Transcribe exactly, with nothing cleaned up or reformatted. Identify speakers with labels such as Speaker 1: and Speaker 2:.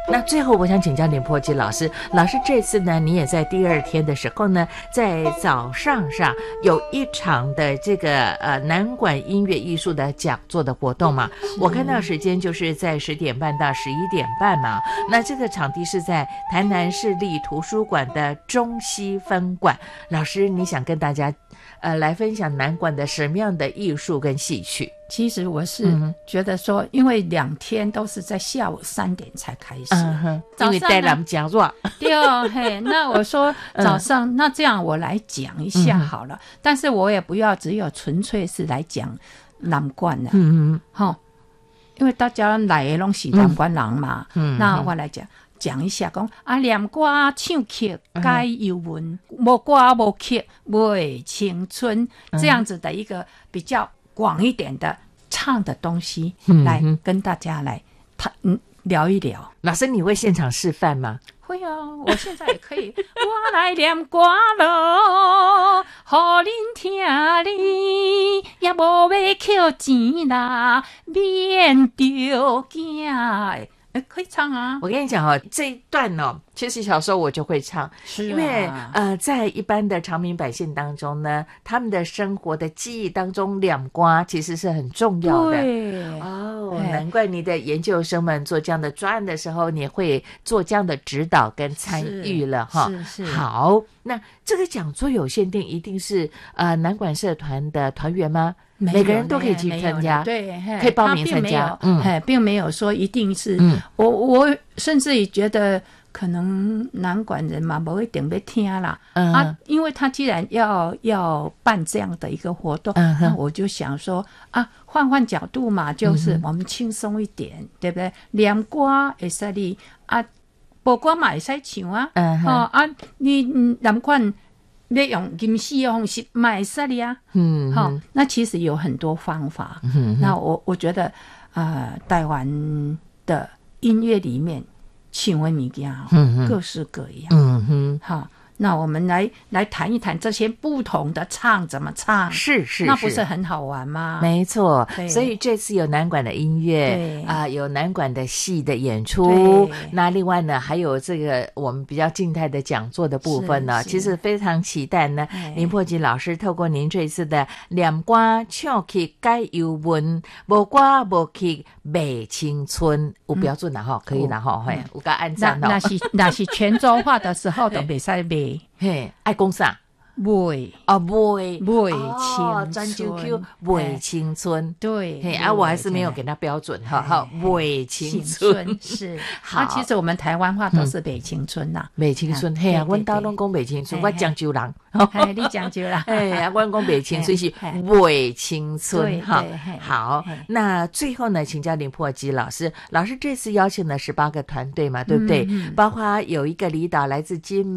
Speaker 1: 那最后我想请教林波基老师，老师这次呢，你也在第二天的时候呢，在早上上有一场的这个呃南管音乐艺术的讲座的活动嘛？我看到时间就是在十点半到十一点半嘛。那这个场地是在台南市立图书馆的中西分馆。老师，你想跟大家呃来分享南管的什么样的艺术跟戏曲？
Speaker 2: 其实我是觉得说，因为两天都是在下午三点才开始，
Speaker 1: 嗯哼，因为带他们讲座，
Speaker 2: 对哦，嘿，那我说早上，嗯、那这样我来讲一下好了，嗯、但是我也不要只有纯粹是来讲南管了，嗯嗯，好，因为大家来的拢是南管人嘛，嗯，那我来讲。讲一下，讲啊，念歌唱曲该有文，无歌无曲未青春，这样子的一个比较广一点的唱的东西，嗯、来跟大家来谈、嗯、聊一聊。
Speaker 1: 老师，你会现场示范吗？
Speaker 2: 会啊，我现在也可以。我来念歌咯，互恁听哩，也无要扣钱啦，免着惊。哎，可以唱啊！
Speaker 1: 我跟你讲哦，这一段哦，其实小时候我就会唱，
Speaker 2: 是啊、
Speaker 1: 因为呃，在一般的常民百姓当中呢，他们的生活的记忆当中，两瓜其实是很重要的。
Speaker 2: 对
Speaker 1: 哦，难怪你的研究生们做这样的专案的时候，你会做这样的指导跟参与了哈。
Speaker 2: 是是。
Speaker 1: 好，那这个讲座有限定，一定是呃南管社团的团员吗？每个人都可以去参加，
Speaker 2: 对，
Speaker 1: 可以报名参加，
Speaker 2: 嗯，并没有说一定是，嗯、我我甚至于觉得可能南管人嘛，不一定要听啦，嗯、啊，因为他既然要要办这样的一个活动，嗯、那我就想说啊，换换角度嘛，就是我们轻松一点，嗯、对不对？念歌会使你啊，无歌嘛会使唱啊，嗯、哦啊，你南管。要用吟诗的方式买色的呀，嗯，好，那其实有很多方法。嗯，那我我觉得，呃，台湾的音乐里面，唱的物件，嗯，各式各样。嗯哼，好。那我们来来谈一谈这些不同的唱怎么唱，
Speaker 1: 是是，
Speaker 2: 那不是很好玩吗？
Speaker 1: 没错，所以这次有南管的音乐啊、呃，有南管的戏的演出。那另外呢，还有这个我们比较静态的讲座的部分呢，其实非常期待呢。林破吉老师透过您这次的念歌唱曲改有文，无歌无曲美青春，有标准了哈，可以了哈，嘿，有个按赞
Speaker 2: 哦。那是那是泉州话的时候都袂使卖。
Speaker 1: 嘿，爱讲啥？
Speaker 2: 袂
Speaker 1: 哦，袂
Speaker 2: 袂青
Speaker 1: 专九 Q 袂青春，
Speaker 2: 对，
Speaker 1: 嘿啊，我还是没有给他标准，哈哈，袂青春
Speaker 2: 是好。其实我们台湾话都是袂青春呐，
Speaker 1: 袂青春，嘿啊，阮兜拢讲袂青春，我漳州人，
Speaker 2: 哎，你漳州人，
Speaker 1: 哎啊，阮讲袂青春是袂青春，哈，好。那最后呢，请教林破基老师，老师这次邀请了十八个团队嘛，对不对？包括有一个离岛来自金